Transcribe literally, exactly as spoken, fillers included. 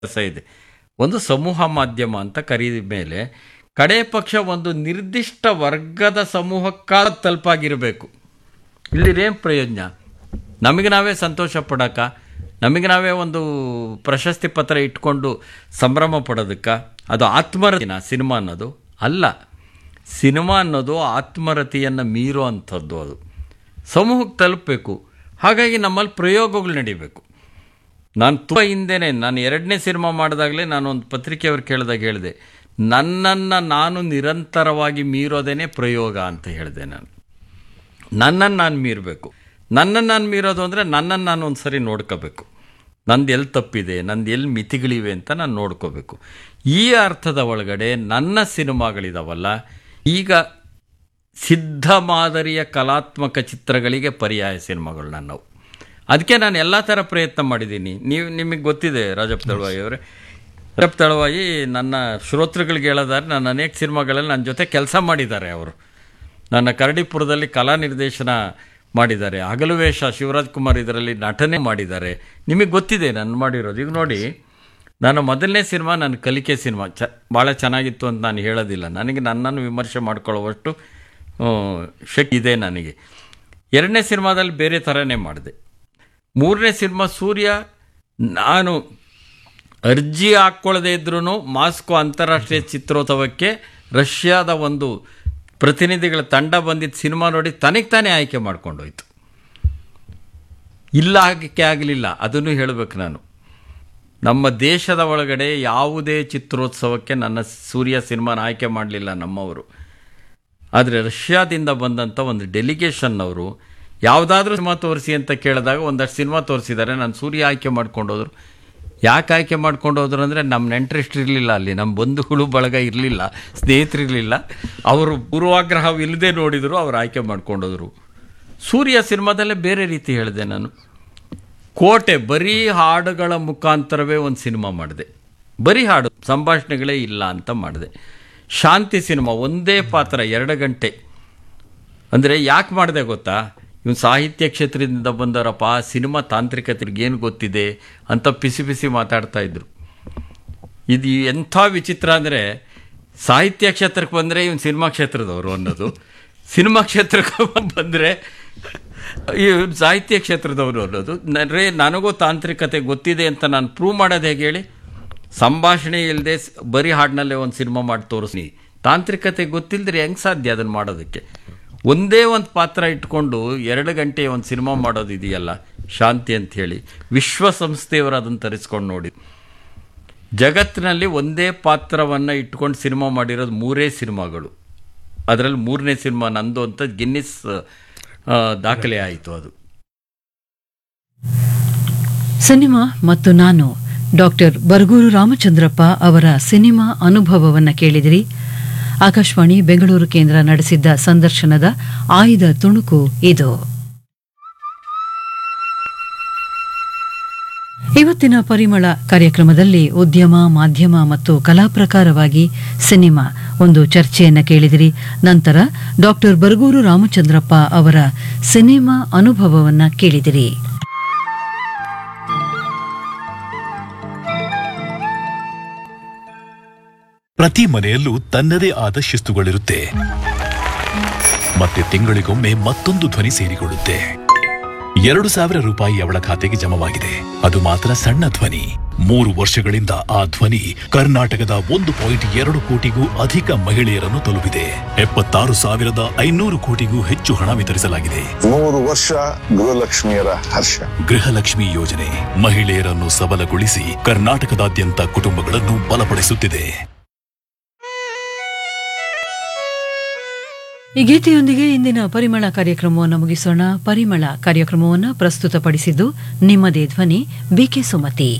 ಕೆಲಸ ಇದೆ. ಒಂದು ಸಮೂಹ ಮಾಧ್ಯಮ ಅಂತ ಕರೀದ ಮೇಲೆ ಕಡೆ ಪಕ್ಷ ಒಂದು ನಿರ್ದಿಷ್ಟ ವರ್ಗದ ಸಮೂಹಕ್ಕಾಗ ತಲುಪಾಗಿರಬೇಕು. ಇಲ್ಲಿರೇನು ಪ್ರಯೋಜನ? ನಮಗೆ ನಾವೇ ಸಂತೋಷ ಪಡೋಕ್ಕ, ನಮಗೆ ನಾವೇ ಒಂದು ಪ್ರಶಸ್ತಿ ಪತ್ರ ಇಟ್ಕೊಂಡು ಸಂಭ್ರಮ ಪಡೋದಕ್ಕ? ಅದು ಆತ್ಮರತಿನ ಸಿನಿಮಾ ಅನ್ನೋದು ಅಲ್ಲ. ಸಿನಿಮಾ ಅನ್ನೋದು ಆತ್ಮರತಿಯನ್ನು ಮೀರೋ ಅಂಥದ್ದು. ಅದು ಸಮೂಹಕ್ಕೆ ತಲುಪಬೇಕು. ಹಾಗಾಗಿ ನಮ್ಮಲ್ಲಿ ಪ್ರಯೋಗಗಳು ನಡೀಬೇಕು. ನಾನು ತುಂಬ ಹಿಂದೆನೇ ನಾನು ಎರಡನೇ ಸಿನಿಮಾ ಮಾಡಿದಾಗಲೇ ನಾನು ಒಂದು ಪತ್ರಿಕೆಯವ್ರು ಕೇಳಿದಾಗ ಹೇಳಿದೆ, ನನ್ನನ್ನು ನಾನು ನಿರಂತರವಾಗಿ ಮೀರೋದೇನೆ ಪ್ರಯೋಗ ಅಂತ ಹೇಳಿದೆ. ನಾನು ನನ್ನನ್ನು ನಾನು ಮೀರಬೇಕು. ನನ್ನನ್ನು ನಾನು ಮೀರೋದು ಅಂದರೆ ನನ್ನನ್ನು ನಾನು ಒಂದು ಸರಿ ನೋಡ್ಕೋಬೇಕು. ನಂದು ಎಲ್ಲಿ ತಪ್ಪಿದೆ, ನಂದು ಎಲ್ಲಿ ಮಿತಿಗಳಿವೆ ಅಂತ ನಾನು ನೋಡ್ಕೋಬೇಕು. ಈ ಅರ್ಥದ ಒಳಗಡೆ ನನ್ನ ಸಿನಿಮಾಗಳಿದಾವಲ್ಲ, ಈಗ ಸಿದ್ಧ ಮಾದರಿಯ ಕಲಾತ್ಮಕ ಚಿತ್ರಗಳಿಗೆ ಪರ್ಯಾಯ ಸಿನಿಮಾಗಳು ನನ್ನವು. ಅದಕ್ಕೆ ನಾನು ಎಲ್ಲ ಥರ ಪ್ರಯತ್ನ ಮಾಡಿದ್ದೀನಿ. ನೀವು ನಿಮಗೆ ಗೊತ್ತಿದೆ ರಾಜಪ್ಪ ತಳವಾಯಿ ಅವರೇ. ರಾಜಪ್ಪ ತಳವಾಯಿ ನನ್ನ ಶ್ರೋತೃಗಳಿಗೆ ಹೇಳೋದಾದ್ರೆ ನಾನು ಅನೇಕ ಸಿನಿಮಾಗಳಲ್ಲಿ ನನ್ನ ಜೊತೆ ಕೆಲಸ ಮಾಡಿದ್ದಾರೆ. ಅವರು ನನ್ನ ಕರಡಿಪುರದಲ್ಲಿ ಕಲಾ ನಿರ್ದೇಶನ ಮಾಡಿದ್ದಾರೆ. ಹಗಲುವೇಷ ಶಿವರಾಜ್ ಕುಮಾರ್ ಇದರಲ್ಲಿ ನಟನೆ ಮಾಡಿದ್ದಾರೆ. ನಿಮಗೆ ಗೊತ್ತಿದೆ ನಾನು ಮಾಡಿರೋದು. ಈಗ ನೋಡಿ, ನಾನು ಮೊದಲನೇ ಸಿನಿಮಾ ನನ್ನ ಕಲಿಕೆ ಸಿನಿಮಾ ಚ ಭಾಳ ಚೆನ್ನಾಗಿತ್ತು ಅಂತ ನಾನು ಹೇಳೋದಿಲ್ಲ. ನನಗೆ ನನ್ನನ್ನು ವಿಮರ್ಶೆ ಮಾಡ್ಕೊಳ್ಳುವಷ್ಟು ಶಕ್ತಿ ಇದೆ ನನಗೆ. ಎರಡನೇ ಸಿನಿಮಾದಲ್ಲಿ ಬೇರೆ ಥರನೇ ಮಾಡಿದೆ. ಮೂರನೇ ಸಿನಿಮಾ ಸೂರ್ಯ, ನಾನು ಅರ್ಜಿ ಹಾಕ್ಕೊಳ್ಳದೇ ಇದ್ರೂ ಮಾಸ್ಕೋ ಅಂತಾರಾಷ್ಟ್ರೀಯ ಚಿತ್ರೋತ್ಸವಕ್ಕೆ ರಷ್ಯಾದ ಒಂದು ಪ್ರತಿನಿಧಿಗಳ ತಂಡ ಬಂದಿದ್ದ ಸಿನಿಮಾ ನೋಡಿ ತನಗೆ ತಾನೇ ಆಯ್ಕೆ ಮಾಡ್ಕೊಂಡೋಯ್ತು. ಇಲ್ಲ ಆಗಕ್ಕೆ ಆಗಲಿಲ್ಲ, ಅದನ್ನು ಹೇಳಬೇಕು. ನಾನು ನಮ್ಮ ದೇಶದ ಒಳಗಡೆ ಯಾವುದೇ ಚಿತ್ರೋತ್ಸವಕ್ಕೆ ನನ್ನ ಸೂರ್ಯ ಸಿನಿಮಾನ ಆಯ್ಕೆ ಮಾಡಲಿಲ್ಲ ನಮ್ಮವರು. ಆದರೆ ರಷ್ಯಾದಿಂದ ಬಂದಂಥ ಒಂದು ಡೆಲಿಗೇಷನ್ನವರು ಯಾವುದಾದ್ರೂ ಸಿನಿಮಾ ತೋರಿಸಿ ಅಂತ ಕೇಳಿದಾಗ ಒಂದಷ್ಟು ಸಿನಿಮಾ ತೋರಿಸಿದ್ದಾರೆ. ನಾನು ಸೂರ್ಯ ಆಯ್ಕೆ ಮಾಡ್ಕೊಂಡೋದ್ರು. ಯಾಕೆ ಆಯ್ಕೆ ಮಾಡ್ಕೊಂಡೋದ್ರು ಅಂದರೆ ನಮ್ಮ ನೆಂಟರಿಷ್ಟು ಇರಲಿಲ್ಲ, ಅಲ್ಲಿ ನಮ್ಮ ಬಂಧುಗಳು ಬಳಗ ಇರಲಿಲ್ಲ, ಸ್ನೇಹಿತರಿರಲಿಲ್ಲ. ಅವರು ಪೂರ್ವಾಗ್ರಹವಿಲ್ಲದೆ ನೋಡಿದರು, ಅವ್ರು ಆಯ್ಕೆ ಮಾಡ್ಕೊಂಡೋದ್ರು. ಸೂರ್ಯ ಸಿನಿಮಾದಲ್ಲೇ ಬೇರೆ ರೀತಿ ಹೇಳಿದೆ ನಾನು. ಕೋಟೆ ಬರೀ ಹಾಡುಗಳ ಮುಖಾಂತರವೇ ಒಂದು ಸಿನಿಮಾ ಮಾಡಿದೆ. ಬರೀ ಹಾಡು, ಸಂಭಾಷಣೆಗಳೇ ಇಲ್ಲ ಅಂತ ಮಾಡಿದೆ. ಶಾಂತಿ ಸಿನಿಮಾ ಒಂದೇ ಪಾತ್ರ ಎರಡು ಗಂಟೆ. ಅಂದರೆ ಯಾಕೆ ಮಾಡಿದೆ ಗೊತ್ತಾ? ಇವನು ಸಾಹಿತ್ಯ ಕ್ಷೇತ್ರದಿಂದ ಬಂದವರಪ್ಪ, ಸಿನಿಮಾ ತಾಂತ್ರಿಕತೆಗೆ ಏನು ಗೊತ್ತಿದೆ ಅಂತ ಪಿಸಿ ಪಿಸಿ ಮಾತಾಡ್ತಾಯಿದ್ರು. ಇದು ಎಂಥ ವಿಚಿತ್ರ ಅಂದರೆ, ಸಾಹಿತ್ಯ ಕ್ಷೇತ್ರಕ್ಕೆ ಬಂದರೆ ಇವನು ಸಿನಿಮಾ ಕ್ಷೇತ್ರದವರು ಅನ್ನೋದು, ಸಿನಿಮಾ ಕ್ಷೇತ್ರಕ್ಕೆ ಬಂದರೆ ಇವನು ಸಾಹಿತ್ಯ ಕ್ಷೇತ್ರದವರು ಅನ್ನೋದು. ಅಂದರೆ ನನಗೂ ತಾಂತ್ರಿಕತೆ ಗೊತ್ತಿದೆ ಅಂತ ನಾನು ಪ್ರೂವ್ ಮಾಡೋದು ಹೇಗೆ ಹೇಳಿ? ಸಂಭಾಷಣೆ ಇಲ್ಲದೆ ಬರೀ ಹಾಡಿನಲ್ಲೇ ಒಂದು ಸಿನಿಮಾ ಮಾಡಿ ತೋರಿಸಿ. ತಾಂತ್ರಿಕತೆ ಗೊತ್ತಿಲ್ಲದ್ರೆ ಹೆಂಗೆ ಸಾಧ್ಯ ಅದನ್ನು ಮಾಡೋದಕ್ಕೆ? ಒಂದೇ ಒಂದು ಪಾತ್ರ ಇಟ್ಕೊಂಡು ಎರಡು ಗಂಟೆ ಒಂದು ಸಿನಿಮಾ ಮಾಡೋದು ಇದೆಯಲ್ಲ, ಶಾಂತಿ ಅಂಥೇಳಿ ವಿಶ್ವಸಂಸ್ಥೆಯವರು ಅದನ್ನು ತರಿಸ್ಕೊಂಡು ನೋಡಿ. ಜಗತ್ತಿನಲ್ಲಿ ಒಂದೇ ಪಾತ್ರವನ್ನು ಇಟ್ಕೊಂಡು ಸಿನಿಮಾ ಮಾಡಿರೋದು ಮೂರೇ ಸಿನಿಮಾಗಳು. ಅದರಲ್ಲಿ ಮೂರನೇ ಸಿನಿಮಾ ನಂದು ಅಂತ ಗಿನ್ನಿಸ್ ದಾಖಲೆ ಆಯಿತು. ಅದು ಸಿನಿಮಾ ಮತ್ತು ನಾನು ಡಾಕ್ಟರ್ ಬರಗೂರು ರಾಮಚಂದ್ರಪ್ಪ ಅವರ ಸಿನಿಮಾ ಅನುಭವವನ್ನು ಕೇಳಿದಿರಿ. ಆಕಾಶವಾಣಿ ಬೆಂಗಳೂರು ಕೇಂದ್ರ ನಡೆಸಿದ್ದ ಸಂದರ್ಶನದ ಆಯ್ದ ತುಣುಕು ಇದು. ಇವತ್ತಿನ ಪರಿಮಳ ಕಾರ್ಯಕ್ರಮದಲ್ಲಿ ಉದ್ಯಮ, ಮಾಧ್ಯಮ ಮತ್ತು ಕಲಾ ಪ್ರಕಾರವಾಗಿ ಸಿನಿಮಾ ಒಂದು ಚರ್ಚೆಯನ್ನು ಕೇಳಿದಿರಿ. ನಂತರ ಡಾಕ್ಟರ್ ಬರಗೂರು ರಾಮಚಂದ್ರಪ್ಪ ಅವರ ಸಿನಿಮಾ ಅನುಭವವನ್ನು ಕೇಳಿದಿರಿ. ಪ್ರತಿ ಮನೆಯಲ್ಲೂ ತನ್ನದೇ ಆದ ಶಿಸ್ತುಗಳಿರುತ್ತೆ. ಮತ್ತೆ ತಿಂಗಳಿಗೊಮ್ಮೆ ಮತ್ತೊಂದು ಧ್ವನಿ ಸೇರಿಕೊಳ್ಳುತ್ತೆ. ಎರಡು ಸಾವಿರ ರೂಪಾಯಿ ಅವಳ ಖಾತೆಗೆ ಜಮವಾಗಿದೆ. ಅದು ಮಾತ್ರ ಸಣ್ಣ ಧ್ವನಿ. ಮೂರು ವರ್ಷಗಳಿಂದ ಆ ಧ್ವನಿ ಕರ್ನಾಟಕದ ಒಂದು ಪಾಯಿಂಟ್ ಎರಡು ಕೋಟಿಗೂ ಅಧಿಕ ಮಹಿಳೆಯರನ್ನು ತಲುಪಿದೆ. ಎಪ್ಪತ್ತಾರು ಸಾವಿರದ ಐನೂರು ಕೋಟಿಗೂ ಹೆಚ್ಚು ಹಣ ವಿತರಿಸಲಾಗಿದೆ. ಮೂರು ವರ್ಷ ಗೃಹಲಕ್ಷ್ಮಿಯರ ಹರ್ಷ. ಗೃಹಲಕ್ಷ್ಮಿ ಯೋಜನೆ ಮಹಿಳೆಯರನ್ನು ಸಬಲಗೊಳಿಸಿ ಕರ್ನಾಟಕದಾದ್ಯಂತ ಕುಟುಂಬಗಳನ್ನು ಬಲಪಡಿಸುತ್ತಿದೆ. ಈ ಗೀತೆಯೊಂದಿಗೆ ಇಂದಿನ ಪರಿಮಳ ಕಾರ್ಯಕ್ರಮವನ್ನು ಮುಗಿಸೋಣ. ಪರಿಮಳ ಕಾರ್ಯಕ್ರಮವನ್ನು ಪ್ರಸ್ತುತಪಡಿಸಿದ್ದು ನಿಮ್ಮದೇ ಧ್ವನಿ ಬಿಕೆ ಸುಮತಿ.